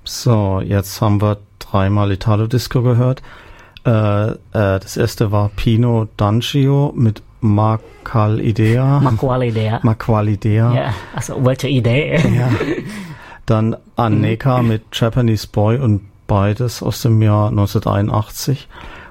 So, jetzt haben wir dreimal Italo-Disco gehört. Das erste war Pino D'Ancio mit Maqual'Idea. Ja, also welche Idee? Ja. Dann Anneka mit Japanese Boy und beides aus dem Jahr 1981.